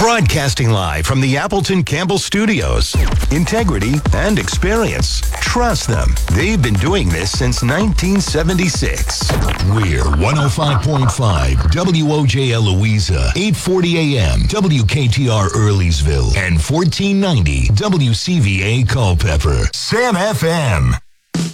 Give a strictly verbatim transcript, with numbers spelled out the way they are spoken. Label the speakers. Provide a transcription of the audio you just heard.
Speaker 1: Broadcasting live from the Appleton Campbell Studios. Integrity and experience. Trust them. They've been doing this since nineteen seventy-six. We're one oh five point five W O J L Louisa, eight forty a m W K T R Earleysville, and fourteen ninety W C V A Culpeper. Sam F M.